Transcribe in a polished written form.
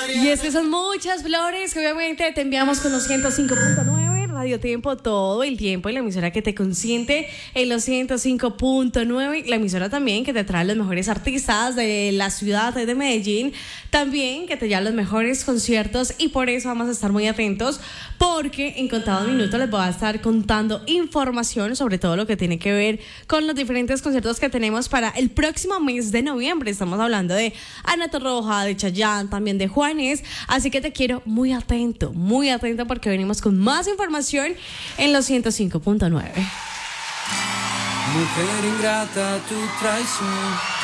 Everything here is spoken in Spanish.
Y es que son muchas flores que obviamente te enviamos con los 105.9 Radio Tiempo todo el tiempo, y la emisora que te consiente en los 105.9, la emisora también que te trae los mejores artistas de la ciudad de Medellín, también que te lleva los mejores conciertos, y por eso vamos a estar muy atentos porque en contados minutos les voy a estar contando información sobre todo lo que tiene que ver con los diferentes conciertos que tenemos para el próximo mes de noviembre. Estamos hablando de Ana Torroja, de Chayanne, también de Juanes, así que te quiero muy atento porque venimos con más información en los 105.9. Mujer ingrata, tu traición